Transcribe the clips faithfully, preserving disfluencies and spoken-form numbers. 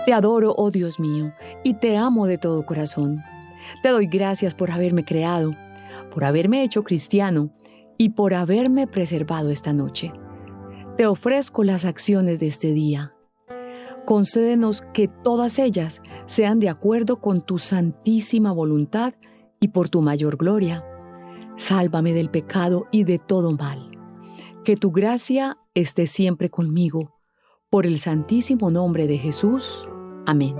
Te adoro, oh Dios mío, y te amo de todo corazón. Te doy gracias por haberme creado, por haberme hecho cristiano y por haberme preservado esta noche. Te ofrezco las acciones de este día. Concédenos que todas ellas sean de acuerdo con tu santísima voluntad y por tu mayor gloria. Sálvame del pecado y de todo mal. Que tu gracia esté siempre conmigo. Por el santísimo nombre de Jesús. Amén.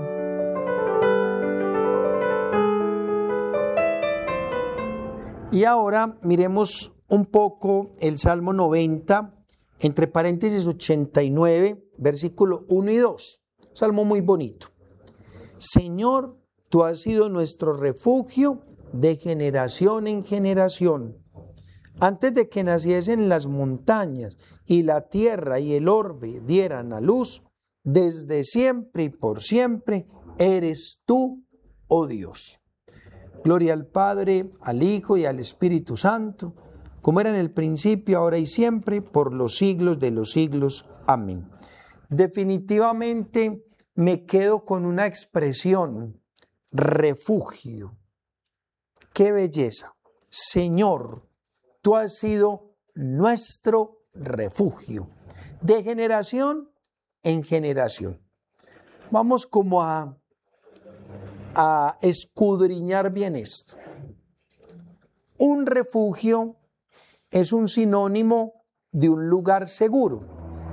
Y ahora miremos un poco el Salmo noventa, entre paréntesis ochenta y nueve, versículo uno y dos. Salmo muy bonito. Señor, tú has sido nuestro refugio de generación en generación. Antes de que naciesen las montañas y la tierra y el orbe dieran a luz, desde siempre y por siempre eres tú, oh Dios. Gloria al Padre, al Hijo y al Espíritu Santo, como era en el principio, ahora y siempre, por los siglos de los siglos. Amén. Definitivamente me quedo con una expresión, refugio. ¡Qué belleza! Señor, tú has sido nuestro refugio, de generación en generación. Vamos como a, a escudriñar bien esto. Un refugio es un sinónimo de un lugar seguro.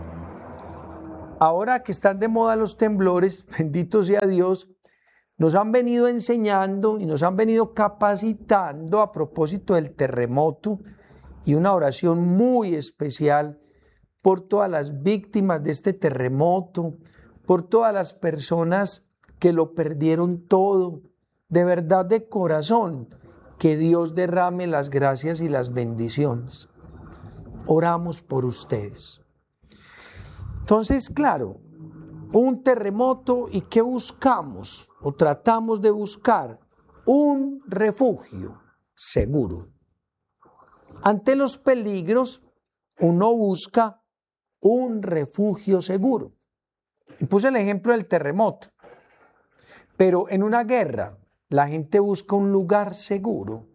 Ahora que están de moda los temblores, bendito sea Dios, nos han venido enseñando y nos han venido capacitando a propósito del terremoto y una oración muy especial por todas las víctimas de este terremoto, por todas las personas que lo perdieron todo, de verdad de corazón, que Dios derrame las gracias y las bendiciones. Oramos por ustedes. Entonces, claro, un terremoto, ¿y qué buscamos o tratamos de buscar? Un refugio seguro. Ante los peligros, uno busca un refugio seguro. Y puse el ejemplo del terremoto. Pero en una guerra, la gente busca un lugar seguro.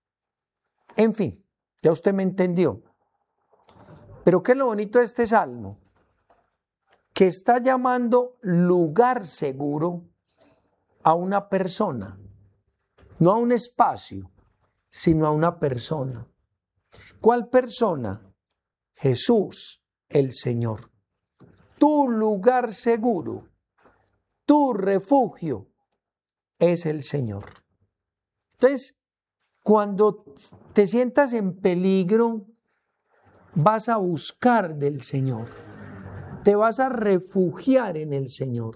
En fin, ya usted me entendió. Pero ¿qué es lo bonito de este salmo? Que está llamando lugar seguro a una persona, no a un espacio, sino a una persona. ¿Cuál persona? Jesús, el Señor. Tu lugar seguro, tu refugio es el Señor. Entonces, cuando te sientas en peligro, vas a buscar del Señor. Te vas a refugiar en el Señor.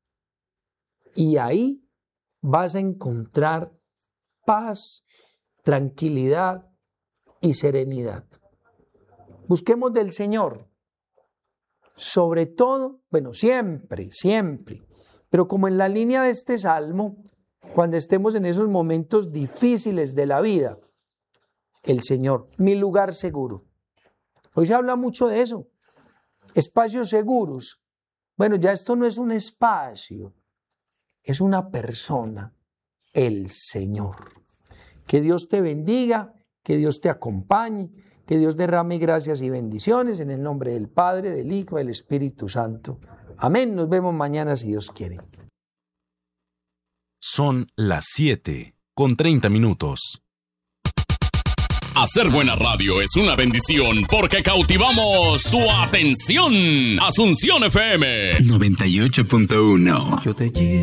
Y ahí vas a encontrar paz, tranquilidad y serenidad. Busquemos del Señor. Sobre todo, bueno, siempre, siempre. Pero como en la línea de este salmo, cuando estemos en esos momentos difíciles de la vida, el Señor, mi lugar seguro. Hoy se habla mucho de eso. Espacios seguros. Bueno, ya esto no es un espacio, es una persona, el Señor. Que Dios te bendiga, que Dios te acompañe, que Dios derrame gracias y bendiciones en el nombre del Padre, del Hijo, del Espíritu Santo. Amén. Nos vemos mañana si Dios quiere. Son las siete con treinta minutos. Hacer buena radio es una bendición porque cautivamos su atención. Asunción F M noventa y ocho punto uno. Yo te